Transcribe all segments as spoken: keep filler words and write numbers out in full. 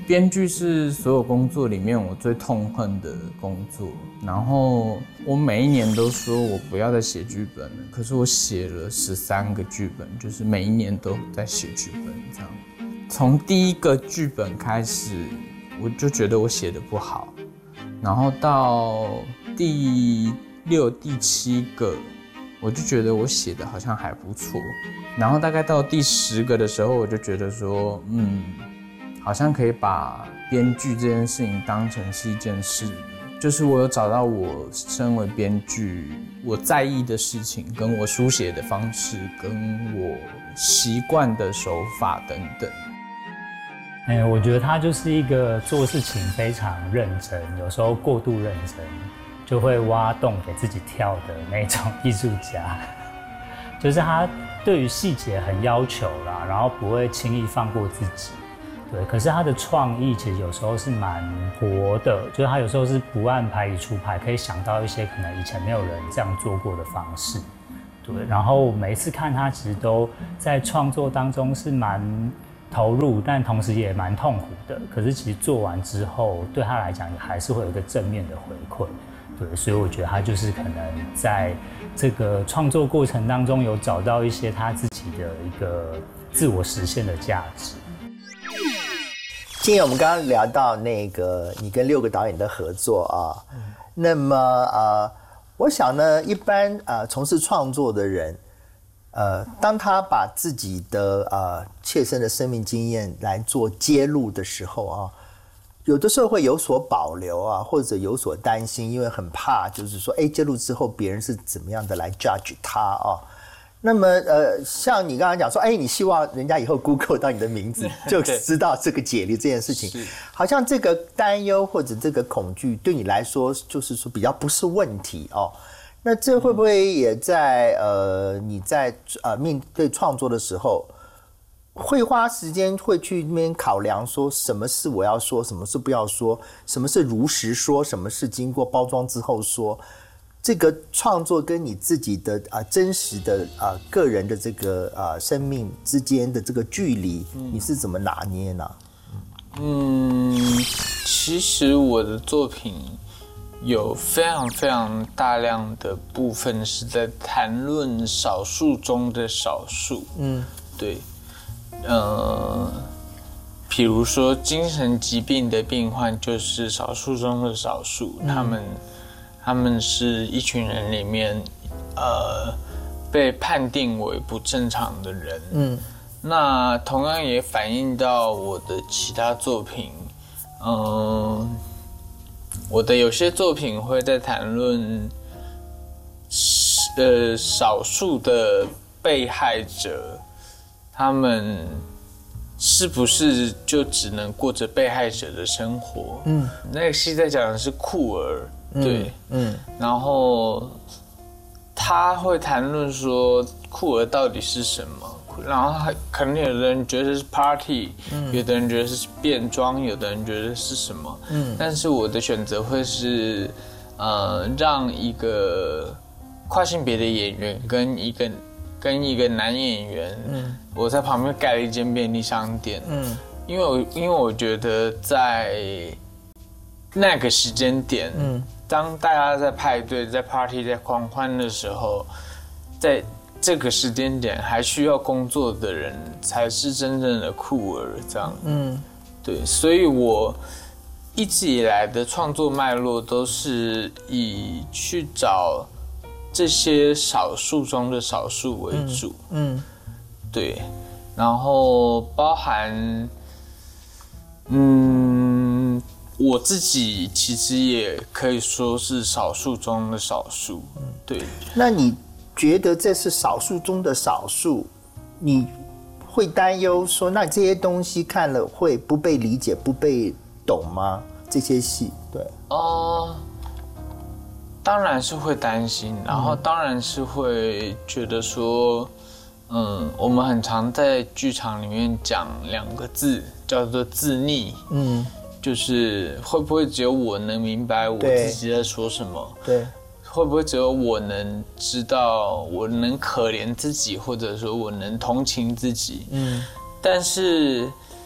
编剧是所有工作里面我最痛恨的工作，然后我每一年都说我不要再写剧本了，可是我写了十三个剧本，就是每一年都在写剧本这样。从第一个剧本开始，我就觉得我写的不好，然后到第六、第七个，我就觉得我写的好像还不错，然后大概到第十个的时候，我就觉得说，嗯。好像可以把编剧这件事情当成是一件事，就是我有找到我身为编剧我在意的事情，跟我书写的方式，跟我习惯的手法等等。 哎，我觉得他就是一个做事情非常认真，有时候过度认真，就会挖洞给自己跳的那种艺术家。就是他对于细节很要求啦，然后不会轻易放过自己。对，可是他的创意其实有时候是蛮活的，就是他有时候是不按牌理出牌，可以想到一些可能以前没有人这样做过的方式。对，然后每一次看他其实都在创作当中是蛮投入，但同时也蛮痛苦的。可是其实做完之后，对他来讲也还是会有一个正面的回馈。对，所以我觉得他就是可能在这个创作过程当中有找到一些他自己的一个自我实现的价值。 今天我们刚刚聊到那个你跟六个导演的合作啊，嗯、那么呃，我想呢，一般呃从事创作的人，呃，当他把自己的呃切身的生命经验来做揭露的时候啊，有的时候会有所保留啊，或者有所担心，因为很怕就是说，哎，揭露之后别人是怎么样的来 judge 他啊。那么，呃，像你刚刚讲说，哎，你希望人家以后 Google 到你的名字，就知道这个解离这件事情，好像这个担忧或者这个恐惧对你来说，就是说比较不是问题哦。那这会不会也在呃你在呃面对创作的时候，会花时间会去那边考量说什么是我要说，什么是不要说，什么是如实说，什么是经过包装之后说？这个创作跟你自己的啊、呃、真实的啊、呃、个人的这个啊、呃、生命之间的这个距离，嗯、你是怎么拿捏呢？ 嗯，其实我的作品有非常非常大量的部分是在谈论少数中的少数。嗯，对，呃，比如说精神疾病的病患就是少数中的少数，嗯、他们。他们是一群人里面，呃，被判定为不正常的人。嗯，那同样也反映到我的其他作品。嗯、呃，我的有些作品会在谈论，呃，少数的被害者，他们是不是就只能过着被害者的生活？嗯，那个戏在讲的是酷儿。对，嗯，然后他会谈论说酷儿到底是什么，然后可能有的人觉得是 party，嗯，有的人觉得是变装，有的人觉得是什么，嗯，但是我的选择会是，呃，让一个跨性别的演员跟一个跟一个男演员，嗯，我在旁边盖了一间便利商店，嗯，因为我因为我觉得在那个时间点，嗯。当大家在派对、在 party、在狂欢的时候，在这个时间点还需要工作的人，才是真正的酷儿。这样，嗯，对，所以我一直以来的创作脉络都是以去找这些少数中的少数为主，嗯，嗯对，然后包含，嗯。我自己其实也可以说是少数中的少数，对。 那你觉得这是少数中的少数，你会担忧说，那这些东西看了会不被理解、不被懂吗？这些戏，对。哦、呃， 当然是会担心，然后当然是会觉得说，嗯，我们很常在剧场里面讲两个字，叫做自溺，嗯。就是会不会只有我能明白我自己在说什么？ 对， 会不会只有我能知道，我能可怜自己，或者说我能同情自己？嗯，但是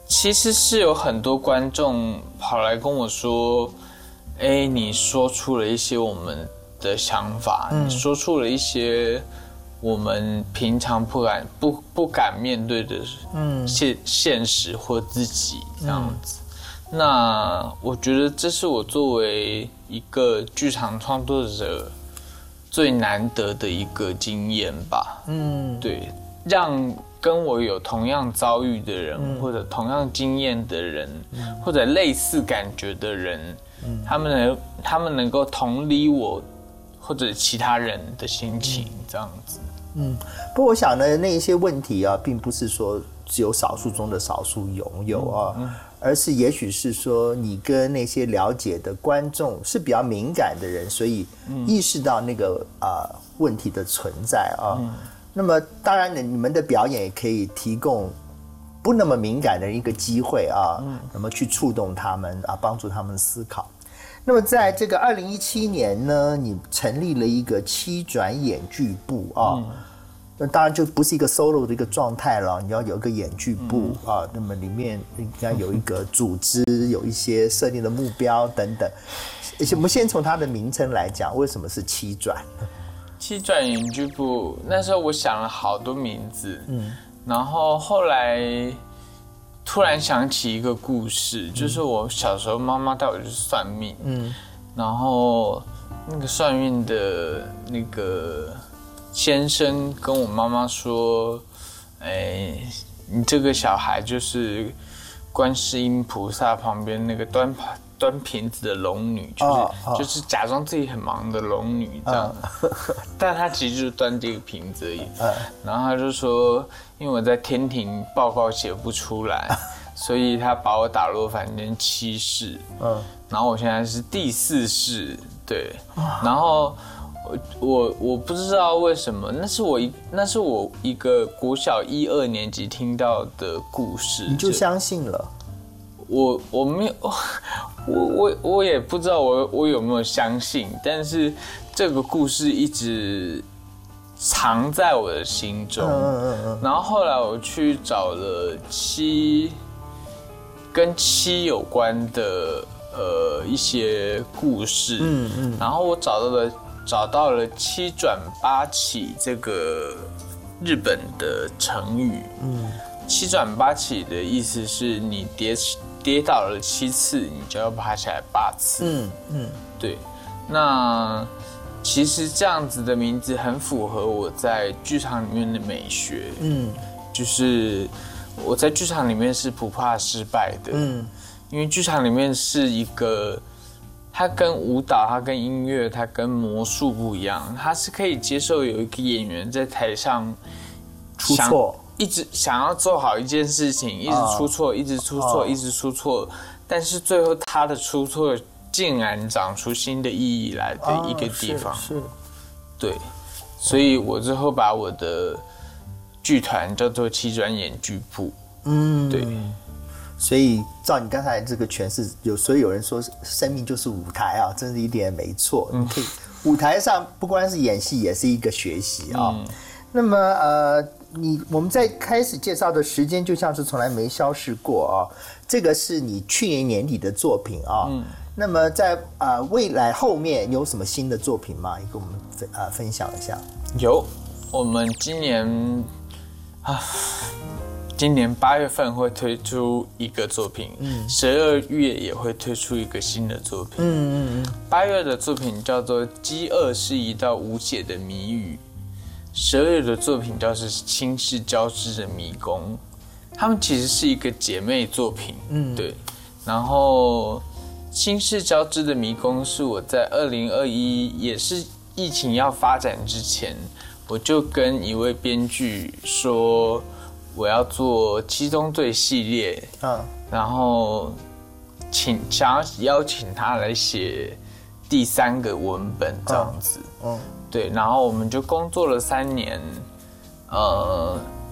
其实是有很多观众跑来跟我说，哎，你说出了一些我们的想法，嗯、你说出了一些我们平常不敢不不敢面对的现现实或自己这样子。嗯、那我觉得这是我作为一个剧场创作者最难得的一个经验吧。嗯，对，让跟我有同样遭遇的人，嗯、或者同样经验的人，嗯、或者类似感觉的人，嗯、他们能他们能够同理我或者其他人的心情，嗯、这样子。 嗯，不过我想呢，那一些问题啊，并不是说只有少数中的少数拥有啊，嗯嗯、而是也许是说你跟那些了解的观众是比较敏感的人，所以意识到那个啊、呃、问题的存在啊。嗯、那么当然呢，你们的表演也可以提供不那么敏感的一个机会啊，嗯、那么去触动他们啊，帮助他们思考。那么在这个二零一七年呢，你成立了一个七转演剧部啊。嗯，那当然就不是一个 solo 的一个状态了，你要有一个演剧部、嗯、啊，那么里面应该有一个组织，有一些设定的目标等等。我们先从它的名称来讲，为什么是七转？ 七转演剧部，那时候我想了好多名字，嗯，然后后来突然想起一个故事，嗯、就是我小时候妈妈带我去算命，嗯，然后那个算命的那个先生跟我妈妈说：“哎，你这个小孩就是观世音菩萨旁边那个端端瓶子的龙女，就是、哦哦、就是假装自己很忙的龙女这样。哦、但她其实就是端这个瓶子而已。哦、然后他就说，因为我在天庭报告写不出来，所以他把我打落凡间七世。嗯，然后我现在是第四世，对，哦、然后。”我我不知道为什么，那是我一那是我一个国小一二年级听到的故事， 你就相信了？ 我我没有，我我我也不知道我我有没有相信，但是这个故事一直藏在我的心中。嗯嗯嗯。然后后来我去找了七跟七有关的呃一些故事，嗯嗯，然后我找到了。找到了七转八起这个日本的成语，嗯，七转八起的意思是你跌跌倒了七次，你就要爬起来八次，嗯嗯，对。那其实这样子的名字很符合我在剧场里面的美学，嗯，就是我在剧场里面是不怕失败的，嗯，因为剧场里面是一个。它跟舞蹈、它跟音乐、它跟魔术不一样，它是可以接受有一个演员在台上出错， 一直想要做好一件事情，一直出错， oh. 一直出错， oh. 一直出错，但是最后他的出错竟然长出新的意义来的一个地方。Oh, 是, 是，对，所以我最后把我的剧团叫做七转演剧部。嗯，对。 所以照你刚才这个诠释，有所以有人说生命就是舞台啊，真是一点没错。嗯，可以舞台上不光是演戏，也是一个学习啊。嗯、那么呃，你我们在开始介绍的时间就像是从来没消逝过啊。这个是你去年年底的作品啊。嗯。那么在啊、呃、未来后面有什么新的作品吗？也跟我们分啊、呃、分享一下。 有，我们今年啊。今年八月份会推出一个作品，嗯，十二月也会推出一个新的作品，嗯嗯嗯。八月的作品叫做《饥饿是一道无解的谜语》，十二月的作品叫是《亲世交织的迷宫》，他们其实是一个姐妹作品，嗯，对。然后《亲世交织的迷宫》是我在二零二一也是疫情要发展之前，我就跟一位编剧说。我要做七宗罪系列，嗯，然后请想要邀请他来写第三个文本这样子，嗯，嗯对，然后我们就工作了三年，呃，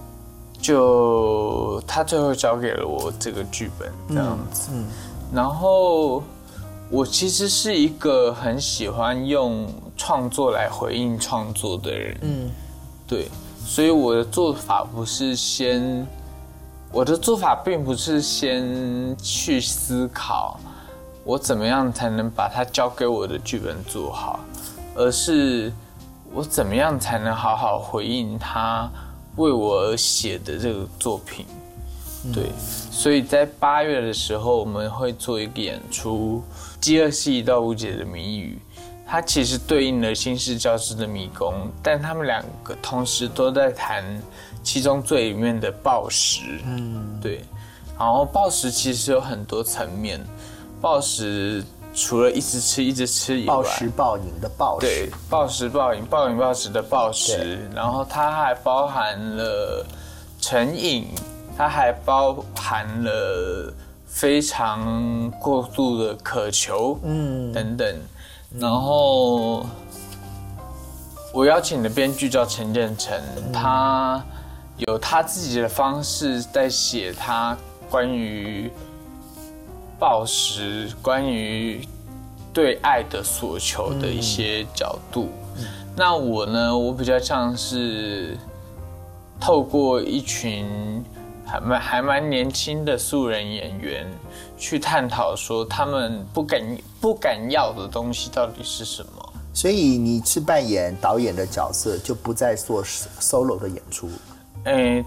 就他最后交给了我这个剧本这样子，嗯，嗯然后我其实是一个很喜欢用创作来回应创作的人，嗯，对。所以我的做法不是先我的做法并不是先去思考我怎么样才能把他交给我的剧本做好，而是我怎么样才能好好回应他为我而写的这个作品。对，所以在八月的时候，我们会做一个演出《饥饿是一道无解的谜语》，它其实对应了新式教师的迷宫，但他们两个同时都在谈七宗罪里面的暴食。嗯，对。然后暴食其实有很多层面，暴食除了一直吃一直吃以外， 暴食暴饮的暴食， 对，暴食暴饮、暴饮暴食的暴食，然后它还包含了成瘾。它还包含了非常过度的渴求，嗯，等等。然后我邀请的编剧叫陈建成，嗯、他有他自己的方式在写他关于暴食、关于对爱的所求的一些角度。嗯、那我呢，我比较像是透过一群还蛮还蛮年轻的素人演员去探讨说他们不敢不敢要的东西到底是什么。 所以你是扮演导演的角色，就不再做 solo 的演出。 诶，